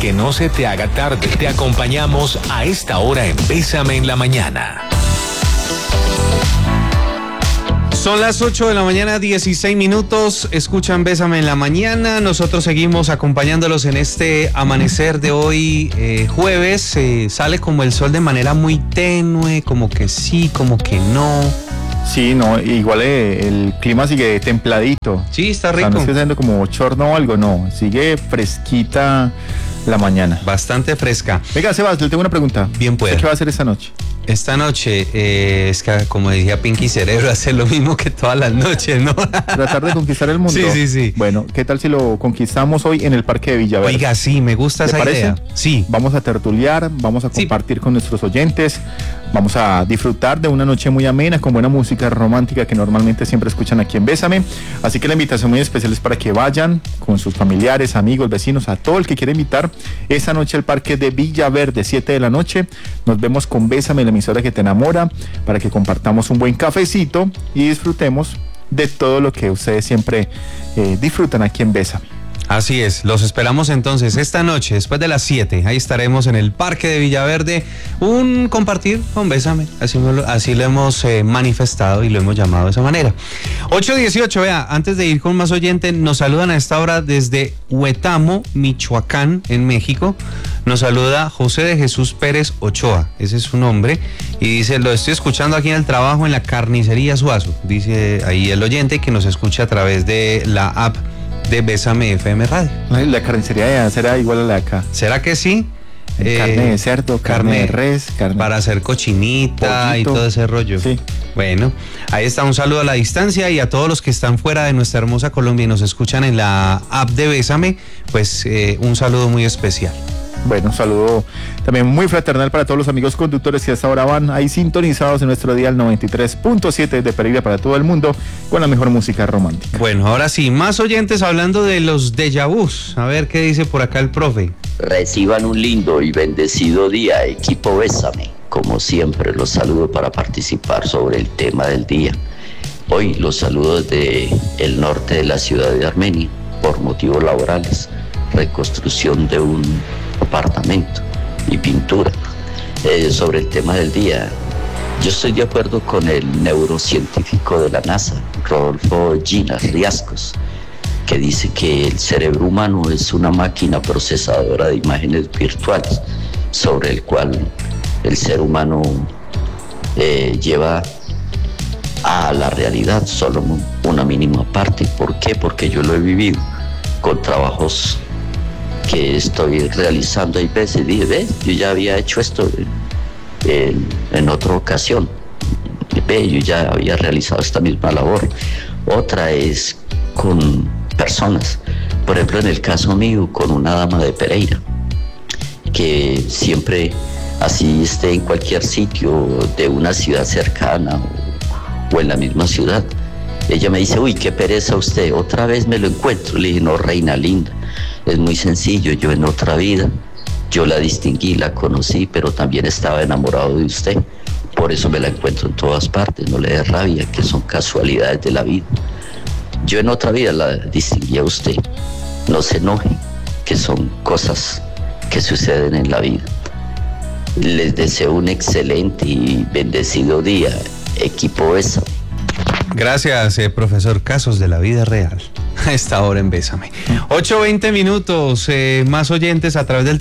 que no se te haga tarde. Te acompañamos a esta hora en Bésame en la Mañana. Son las 8 de la mañana, 16 minutos. Escuchan Bésame en la Mañana. Nosotros seguimos acompañándolos en este amanecer de hoy, jueves. Sale como el sol de manera muy tenue, como que sí, como que no. Sí, no, igual el clima sigue templadito. Sí, está rico. O sea, no estoy haciendo como bochorno o algo, no. Sigue fresquita la mañana. Bastante fresca. Venga, Sebas, le tengo una pregunta. Bien puede. ¿Qué va a hacer esta noche? Esta noche, es que como decía Pinky Cerebro, hacer lo mismo que todas las noches, ¿no? Tratar de conquistar el mundo. Sí. Bueno, ¿qué tal si lo conquistamos hoy en el Parque de Villaverde? Oiga, sí, me gusta esa idea. Sí. Vamos a tertuliar, vamos a compartir con nuestros oyentes, vamos a disfrutar de una noche muy amena, con buena música romántica que normalmente siempre escuchan aquí en Bésame. Así que la invitación muy especial es para que vayan con sus familiares, amigos, vecinos, a todo el que quiera invitar esta noche al Parque de Villaverde, 7 de la noche. Nos vemos con Bésame, la emisora que te enamora, para que compartamos un buen cafecito y disfrutemos de todo lo que ustedes siempre disfrutan aquí en Bésame. Así es, los esperamos entonces esta noche, después de las 7, ahí estaremos en el Parque de Villaverde, un compartir con Bésame, así lo hemos manifestado y lo hemos llamado de esa manera. 8:18, vea, antes de ir con más oyentes, nos saludan a esta hora desde Huetamo, Michoacán, en México. Nos saluda José de Jesús Pérez Ochoa, ese es su nombre, y dice, lo estoy escuchando aquí en el trabajo en la carnicería Suazo, dice ahí el oyente que nos escucha a través de la app de Bésame FM Radio. La carnicería de allá será igual a la de acá. ¿Será que sí? Carne de cerdo, carne de res, carne para hacer cochinita, pollito, y todo ese rollo. Sí. Bueno, ahí está, un saludo a la distancia, y a todos los que están fuera de nuestra hermosa Colombia y nos escuchan en la app de Bésame, pues un saludo muy especial. Bueno, un saludo también muy fraternal para todos los amigos conductores que hasta ahora van ahí sintonizados en nuestro dial 93.7 de Pereira para todo el mundo con la mejor música romántica. Bueno, ahora sí, más oyentes hablando de los déjà vus. A ver qué dice por acá el profe. Reciban un lindo y bendecido día, equipo Bésame. Como siempre, los saludo para participar sobre el tema del día. Hoy los saludo desde el norte de la ciudad de Armenia por motivos laborales, reconstrucción de un apartamento y pintura. Sobre el tema del día, yo estoy de acuerdo con el neurocientífico de la NASA, Rodolfo Ginas Riascos, que dice que el cerebro humano es una máquina procesadora de imágenes virtuales, sobre el cual el ser humano lleva a la realidad solo una mínima parte. ¿Por qué? Porque yo lo he vivido con trabajos que estoy realizando. Hay veces dije, ve, yo ya había hecho esto en otra ocasión, ve, yo ya había realizado esta misma labor. Otra es con personas, por ejemplo en el caso mío con una dama de Pereira, que siempre, así esté en cualquier sitio de una ciudad cercana o en la misma ciudad, ella me dice, uy, qué pereza usted, otra vez me lo encuentro. Le dije, no, reina linda, es muy sencillo, yo en otra vida, yo la distinguí, la conocí, pero también estaba enamorado de usted, por eso me la encuentro en todas partes, no le dé rabia, que son casualidades de la vida. Yo en otra vida la distinguí a usted, no se enoje, que son cosas que suceden en la vida. Les deseo un excelente y bendecido día, equipo Bésame. Gracias, profesor. Casos de la vida real. A esta hora en Bésame. 8:20 minutos. Más oyentes a través del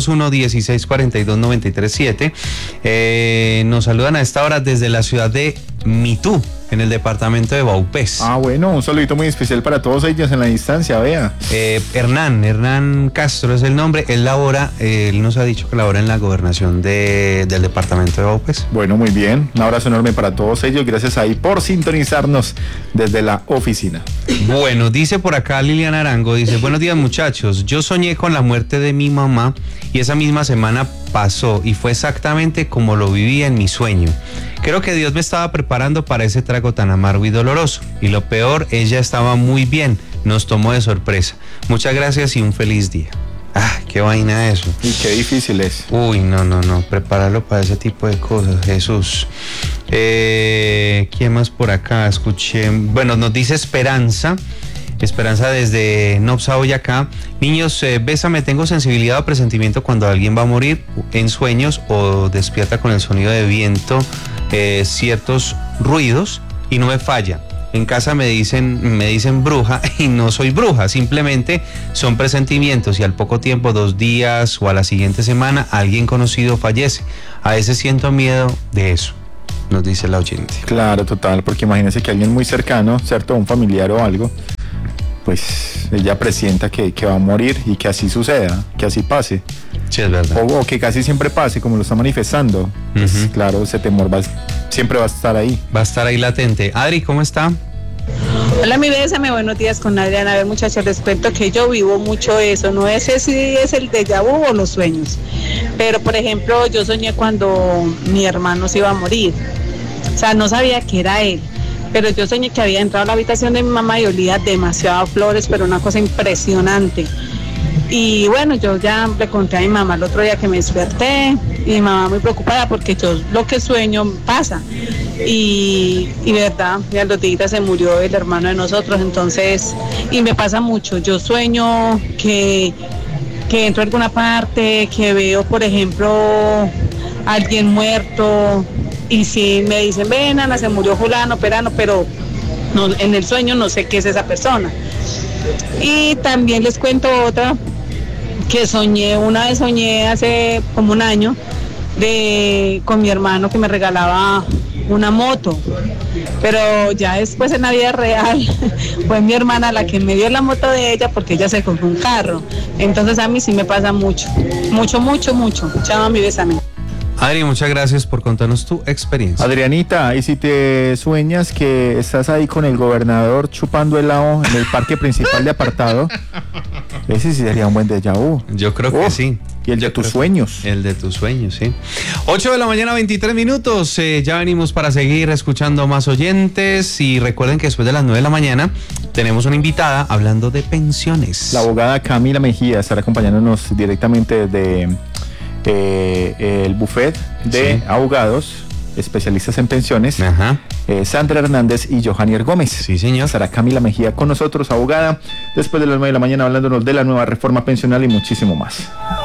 301-1642-937. Nos saludan a esta hora desde la ciudad de Mitú, en el departamento de Baupés. Ah, bueno, un saludito muy especial para todos ellos en la distancia, vea. Hernán Castro es el nombre. Él labora, él nos ha dicho que labora en la gobernación del departamento de Baupés. Bueno, muy bien. Un abrazo enorme para todos ellos. Gracias ahí por sintonizarnos desde la oficina. Bueno, dice por acá Liliana Arango, dice, buenos días muchachos, yo soñé con la muerte de mi mamá y esa misma semana pasó y fue exactamente como lo viví en mi sueño. Creo que Dios me estaba preparando para ese trago tan amargo y doloroso. Y lo peor, ella estaba muy bien, nos tomó de sorpresa. Muchas gracias y un feliz día. Ah, qué vaina eso. Y qué difícil es. Uy, no, prepararlo para ese tipo de cosas, Jesús. ¿Quién más por acá? Escuché, bueno, nos dice Esperanza. Esperanza desde Nopsa, Boyacá. Niños, bésame, tengo sensibilidad o presentimiento cuando alguien va a morir en sueños o despierta con el sonido de viento, ciertos ruidos y no me falla. En casa me dicen bruja y no soy bruja, simplemente son presentimientos y al poco tiempo, 2 días o a la siguiente semana, alguien conocido fallece. A veces siento miedo de eso, nos dice la oyente. Claro, total, porque imagínese que alguien muy cercano, ¿cierto? Un familiar o algo, pues ella presienta que va a morir y que así suceda, que así pase. Sí, es verdad. O que casi siempre pase, como lo está manifestando. Pues, claro, ese temor siempre va a estar ahí. Va a estar ahí latente. Adri, ¿cómo está? Hola, mi bésame, buenos días con Adriana. A ver, muchachos, les cuento que yo vivo mucho eso. No sé si es el déjà vu o los sueños. Pero, por ejemplo, yo soñé cuando mi hermano se iba a morir. O sea, no sabía que era él. Pero yo soñé que había entrado a la habitación de mi mamá y olía demasiado a flores, pero una cosa impresionante. Y bueno, yo ya le conté a mi mamá el otro día que me desperté y mi mamá muy preocupada porque yo lo que sueño pasa. Y verdad, ya los días se murió el hermano de nosotros, entonces, y me pasa mucho. Yo sueño que entro a alguna parte, que veo, por ejemplo, a alguien muerto. Y si me dicen, ven, Ana, se murió fulano, perano, pero no, en el sueño no sé qué es esa persona. Y también les cuento otra, que una vez soñé hace como un año con mi hermano que me regalaba una moto, pero ya después en la vida real fue mi hermana la que me dio la moto de ella porque ella se compró un carro. Entonces a mí sí me pasa mucho. Chao, mi bésame. Adri, muchas gracias por contarnos tu experiencia. Adrianita, ¿y si te sueñas que estás ahí con el gobernador chupando helado en el parque principal de apartado? Ese sí sería un buen déjà vu. Yo creo que sí. Y el de tus sueños. El de tus sueños, sí. 8 de la mañana, 23 minutos. Ya venimos para seguir escuchando más oyentes. Y recuerden que después de las 9 de la mañana tenemos una invitada hablando de pensiones. La abogada Camila Mejía estará acompañándonos directamente desde el buffet de abogados especialistas en pensiones. Sandra Hernández y Johanier Gómez. Sí, señor. Estará Camila Mejía con nosotros, abogada, después de las 9 de la mañana hablándonos de la nueva reforma pensional y muchísimo más.